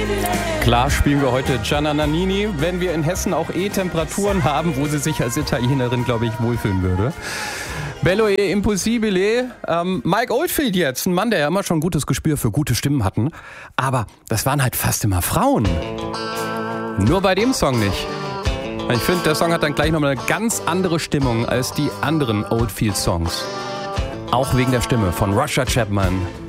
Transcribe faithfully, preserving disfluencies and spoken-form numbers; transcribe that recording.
Klar spielen wir heute Gianna Nannini, wenn wir in Hessen auch eh Temperaturen haben, wo sie sich als Italienerin, glaube ich, wohlfühlen würde. Bello e Impossibile. Ähm, Mike Oldfield jetzt, ein Mann, der ja immer schon ein gutes Gespür für gute Stimmen hatten. Aber das waren halt fast immer Frauen. Nur bei dem Song nicht. Ich finde, der Song hat dann gleich nochmal eine ganz andere Stimmung als die anderen Oldfield-Songs. Auch wegen der Stimme von Roger Chapman.